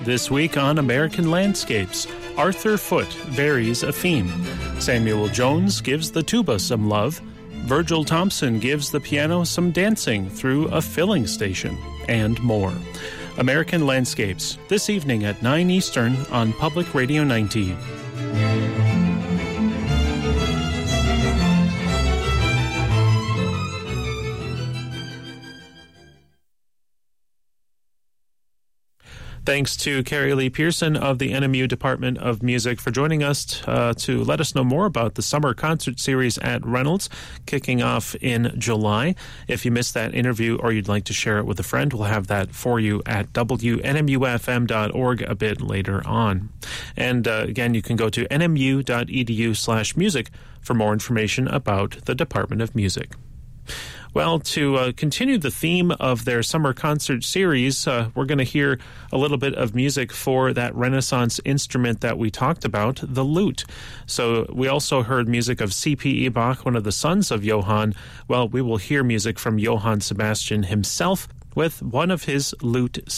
This week on American Landscapes, Arthur Foote varies a theme. Samuel Jones gives the tuba some love. Virgil Thompson gives the piano some dancing through a filling station, and more. American Landscapes, this evening at 9 Eastern on Public Radio 90. Thanks to Carrie Lee Pearson of the NMU Department of Music for joining us to let us know more about the summer concert series at Reynolds, kicking off in July. If you missed that interview or you'd like to share it with a friend, we'll have that for you at WNMUFM.org a bit later on. And again, you can go to nmu.edu/music for more information about the Department of Music. Well, to continue the theme of their summer concert series, we're going to hear a little bit of music for that Renaissance instrument that we talked about, the lute. So we also heard music of C.P.E. Bach, one of the sons of Johann. Well, we will hear music from Johann Sebastian himself with one of his lute